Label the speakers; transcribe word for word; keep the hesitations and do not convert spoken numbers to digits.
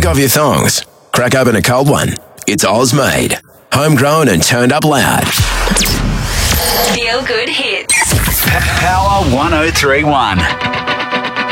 Speaker 1: off your thongs. Crack open a cold one. It's Oz made. Homegrown and turned up loud.
Speaker 2: Feel Good Hits.
Speaker 3: Power one oh three one.